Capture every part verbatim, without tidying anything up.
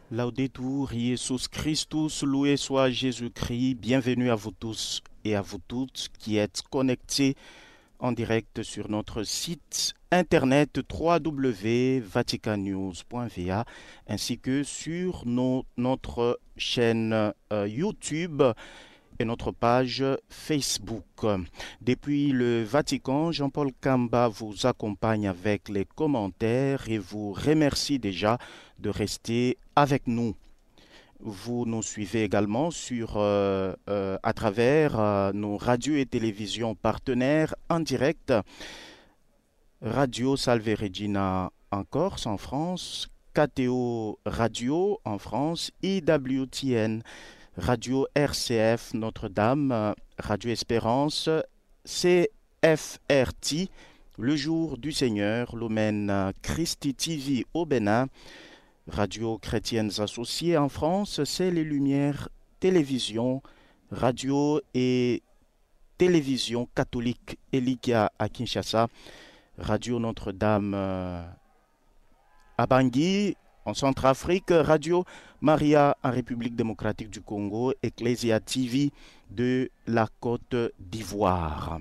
Laudetur Jesus Christus, loué soit Jésus-Christ. Bienvenue à vous tous et à vous toutes qui êtes connectés en direct sur notre site internet w w w point vatican news point v a ainsi que sur nos, notre chaîne euh, YouTube et notre page Facebook. Depuis le Vatican, Jean-Paul Kamba vous accompagne avec les commentaires et vous remercie déjà de rester avec nous. Vous nous suivez également sur, euh, euh, à travers euh, nos radios et télévisions partenaires en direct. Radio Salve Regina en Corse, en France, K T O Radio en France, I W T N Radio R C F Notre-Dame, Radio Espérance, C F R T, Le Jour du Seigneur, Lumen Christi T V au Bénin, Radio Chrétiennes Associées en France, C'est les Lumières Télévision, Radio et Télévision Catholique Elikia à Kinshasa, Radio Notre-Dame euh, à Bangui, en Centrafrique, Radio Maria en République démocratique du Congo, Ecclesia T V de la Côte d'Ivoire.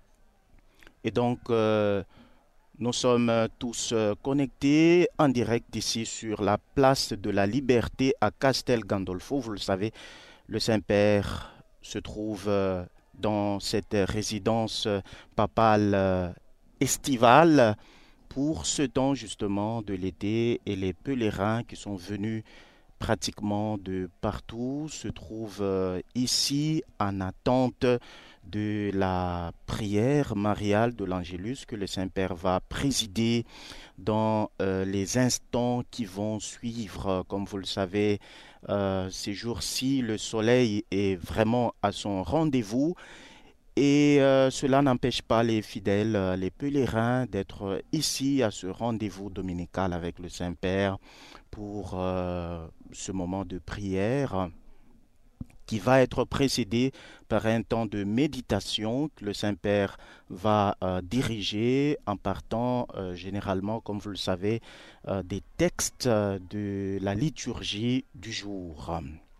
Et donc, euh, nous sommes tous connectés en direct ici sur la place de la Liberté à Castel Gandolfo. Vous le savez, le Saint-Père se trouve dans cette résidence papale estivale pour ce temps justement de l'été, et les pèlerins qui sont venus pratiquement de partout se trouvent euh, ici en attente de la prière mariale de l'Angélus que le Saint-Père va présider dans euh, les instants qui vont suivre. Comme vous le savez, euh, ces jours-ci, le soleil est vraiment à son rendez-vous. Et euh, cela n'empêche pas les fidèles, euh, les pèlerins, d'être ici à ce rendez-vous dominical avec le Saint-Père pour euh, ce moment de prière qui va être précédé par un temps de méditation que le Saint-Père va euh, diriger en partant euh, généralement, comme vous le savez, euh, des textes de la liturgie du jour.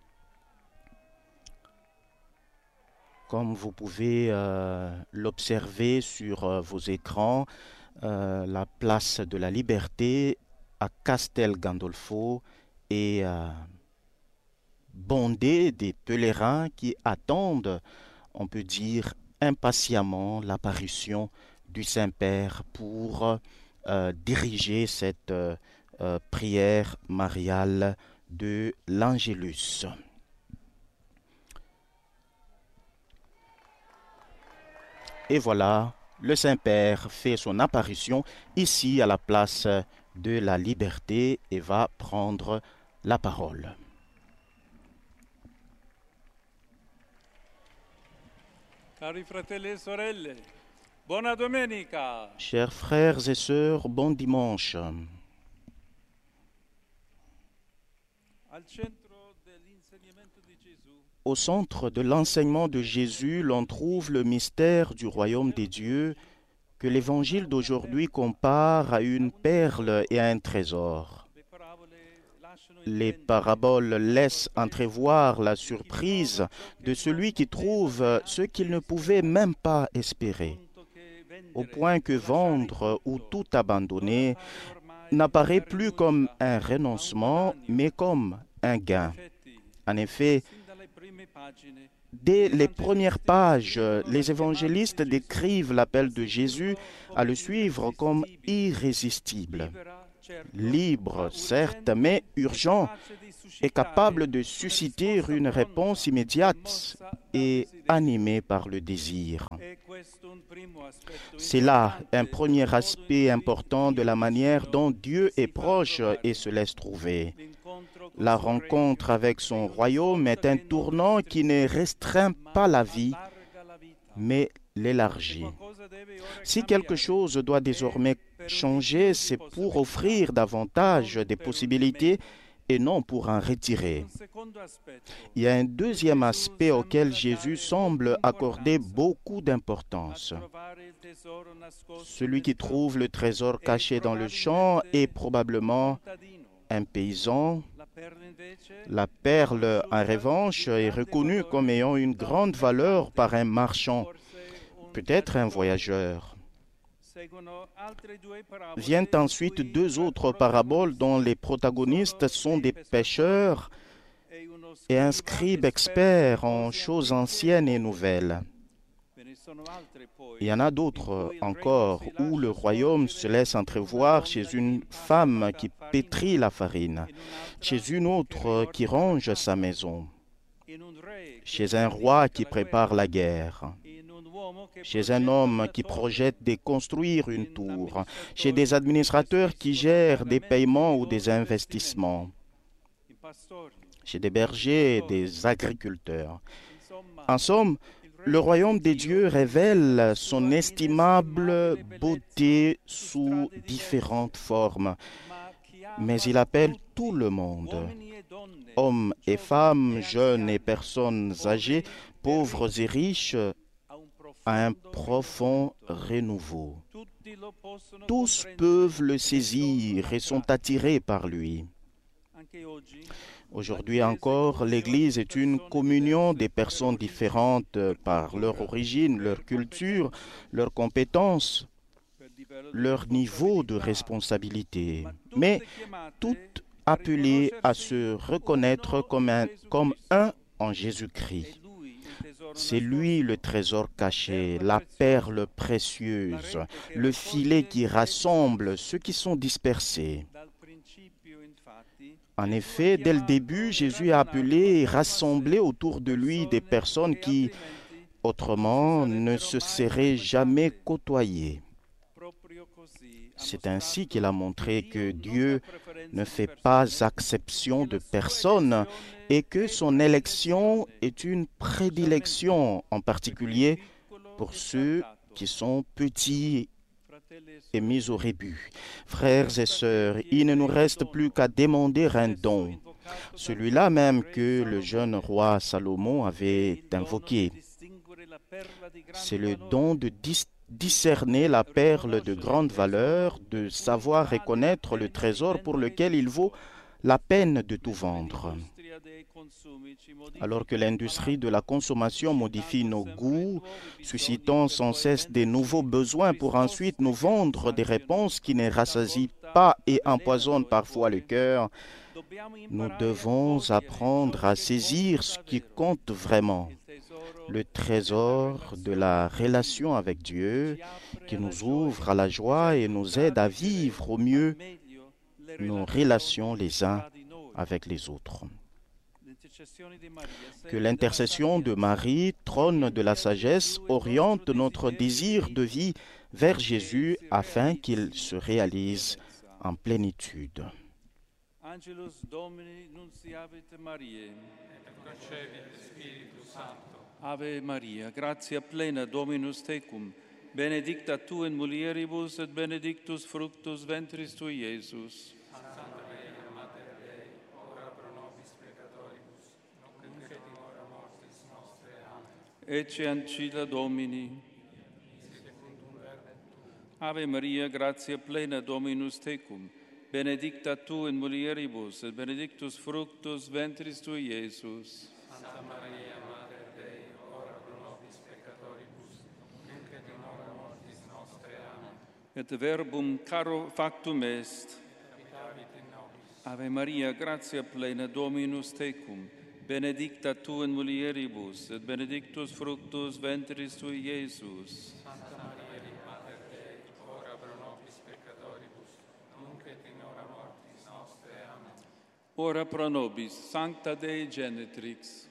Comme vous pouvez euh, l'observer sur euh, vos écrans, euh, la place de la Liberté à Castel Gandolfo est euh, bondée des pèlerins qui attendent, on peut dire impatiemment, l'apparition du Saint-Père pour euh, diriger cette euh, euh, prière mariale de l'Angélus. Et voilà, le Saint-Père fait son apparition ici à la place de la Liberté et va prendre la parole. Cari fratelli e sorelle, buona domenica. Chers frères et sœurs, bon dimanche. Al centro dell'insegnamento di Gesù. Au centre de l'enseignement de Jésus, l'on trouve le mystère du royaume des dieux que l'Évangile d'aujourd'hui compare à une perle et à un trésor. Les paraboles laissent entrevoir la surprise de celui qui trouve ce qu'il ne pouvait même pas espérer, au point que vendre ou tout abandonner n'apparaît plus comme un renoncement, mais comme un gain. En effet, dès les premières pages, les évangélistes décrivent l'appel de Jésus à le suivre comme irrésistible. Libre, certes, mais urgent, et capable de susciter une réponse immédiate et animé par le désir. C'est là un premier aspect important de la manière dont Dieu est proche et se laisse trouver. La rencontre avec son royaume est un tournant qui ne restreint pas la vie, mais l'élargit. Si quelque chose doit désormais changer, c'est pour offrir davantage de possibilités et non pour en retirer. Il y a un deuxième aspect auquel Jésus semble accorder beaucoup d'importance. Celui qui trouve le trésor caché dans le champ est probablement un paysan, La perle, en revanche, est reconnue comme ayant une grande valeur par un marchand, peut-être un voyageur. Viennent ensuite deux autres paraboles dont les protagonistes sont des pêcheurs et un scribe expert en choses anciennes et nouvelles. Il y en a d'autres encore où le royaume se laisse entrevoir chez une femme qui pétrit la farine, chez une autre qui range sa maison, chez un roi qui prépare la guerre, chez un homme qui projette de construire une tour, chez des administrateurs qui gèrent des paiements ou des investissements, chez des bergers et des agriculteurs. En somme, le royaume des dieux révèle son estimable beauté sous différentes formes, mais il appelle tout le monde, hommes et femmes, jeunes et personnes âgées, pauvres et riches, à un profond renouveau. Tous peuvent le saisir et sont attirés par lui. Aujourd'hui encore, l'Église est une communion des personnes différentes par leur origine, leur culture, leurs compétences, leur niveau de responsabilité, mais toutes appelées à se reconnaître comme un, comme un en Jésus-Christ. C'est lui le trésor caché, la perle précieuse, le filet qui rassemble ceux qui sont dispersés. En effet, dès le début, Jésus a appelé et rassemblé autour de lui des personnes qui, autrement, ne se seraient jamais côtoyées. C'est ainsi qu'il a montré que Dieu ne fait pas exception de personne et que son élection est une prédilection, en particulier pour ceux qui sont petits et mis au rébut. Frères et sœurs, il ne nous reste plus qu'à demander un don, celui-là même que le jeune roi Salomon avait invoqué. C'est le don de dis- discerner la perle de grande valeur, de savoir reconnaître le trésor pour lequel il vaut la peine de tout vendre. Alors que l'industrie de la consommation modifie nos goûts, suscitant sans cesse des nouveaux besoins pour ensuite nous vendre des réponses qui ne rassasient pas et empoisonnent parfois le cœur, nous devons apprendre à saisir ce qui compte vraiment, le trésor de la relation avec Dieu qui nous ouvre à la joie et nous aide à vivre au mieux nos relations les uns avec les autres. Que l'intercession de Marie, trône de la sagesse, oriente notre désir de vie vers Jésus afin qu'il se réalise en plénitude. Angelus Domini nunciavit Mariae, et concepit Spiritus Sancto. Ave Maria, gratia plena Dominus tecum, benedicta tu in mulieribus et benedictus fructus ventris tui, Iesus. Santa Maria, Mater Dei, ora pro nobis peccatoribus, nunc et in hora mortis nostre. Amen. Ecce ancilla Domini. Ave Maria, gratia plena Dominus tecum, benedicta tu in mulieribus, et benedictus fructus ventris tui, Iesus. Santa Maria, Mater Dei, ora pro nobis peccatoribus, nunc et in hora mortis nostre. Amen. Et verbum caro factum est, habitavit in nobis. Ave Maria, gratia plena Dominus tecum, benedicta tu in mulieribus, et benedictus fructus ventris tui, Iesus. Santa Maria, ora pro nobis, Sancta Dei Genetrix.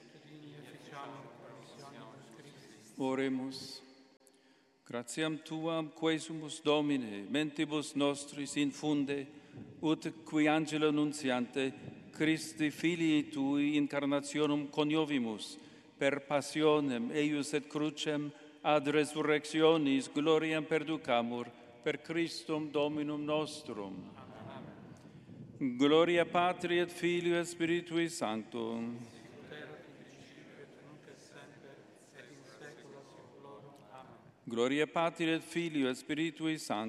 Oremus. Gratiam Tuam, quesumus Domine, mentibus nostris infunde, ut qui angelo nuntiante, Christi Filii Tui incarnationum coniovimus, per passionem eius et crucem, ad resurrectionis gloriam perducamur, per Christum Dominum nostrum. Gloria Patri et Filio et Spiritui Sancto. Gloria Patri et Filio et Spiritui Sancto.